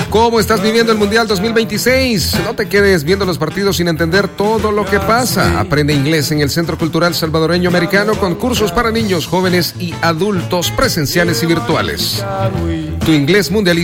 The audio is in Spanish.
¿Cómo estás viviendo el Mundial 2026? No te quedes viendo los partidos sin entender todo lo que pasa. Aprende inglés en el Centro Cultural Salvadoreño Americano con cursos para niños, jóvenes y adultos presenciales y virtuales. Tu inglés mundialista